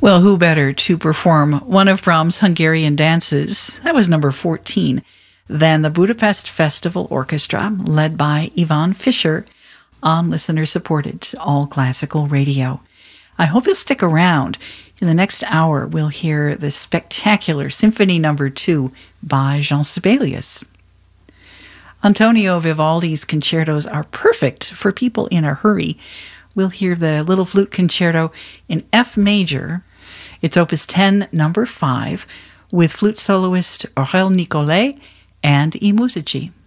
Well, who better to perform one of Brahms' Hungarian dances, that was number 14, than the Budapest Festival Orchestra, led by Ivan Fischer, on listener-supported All Classical Radio. I hope you'll stick around. In the next hour, we'll hear the spectacular Symphony No. 2 by Jean Sibelius. Antonio Vivaldi's concertos are perfect for people in a hurry. We'll hear the Little Flute Concerto in F major. It's Opus 10, No. 5, with flute soloist Aurel Nicolet and I Musici.